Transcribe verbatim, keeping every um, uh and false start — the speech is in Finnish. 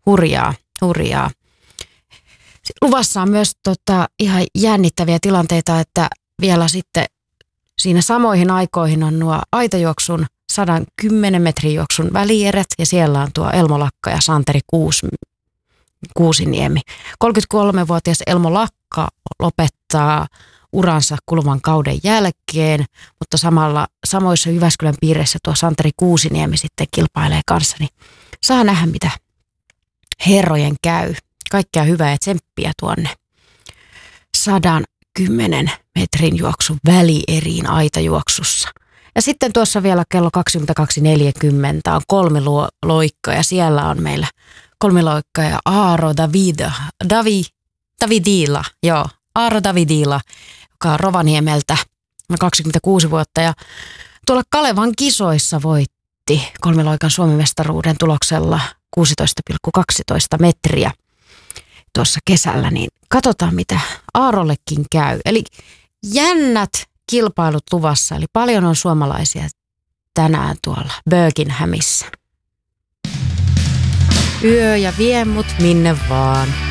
hurjaa, hurjaa. Luvassa on myös tota, ihan jännittäviä tilanteita, että vielä sitten siinä samoihin aikoihin on nuo aitajuoksun sata kymmenen metrin juoksun välierät ja siellä on tuo Elmo Lakka ja Santeri Kuus, Kuusiniemi. kolmekymmentäkolmevuotias Elmo Lakka lopettaa uransa kuluvan kauden jälkeen, mutta samalla samoissa Jyväskylän piireissä tuo Santeri Kuusiniemi sitten kilpailee kanssa, niin saa nähdä mitä herrojen käy. Kaikkea hyvää ja tsemppiä tuonne sadan kymmenen metrin juoksun välieriin aitajuoksussa. Ja sitten tuossa vielä kello kaksikymmentäkaksi neljäkymmentä on kolmiloikka ja siellä on meillä kolmiloikka ja Aaro Davida, Davi, Davidila, joo, Aaro Davidila, joka on Rovaniemeltä kaksikymmentäkuusi vuotta ja tuolla Kalevan kisoissa voitti kolmiloikan Suomi-mestaruuden tuloksella kuusitoista pilkku kaksitoista metriä tuossa kesällä, niin katsotaan mitä Aarollekin käy. Eli jännät kilpailut luvassa, eli paljon on suomalaisia tänään tuolla Birminghamissa. Yö ja vie mut minne vaan.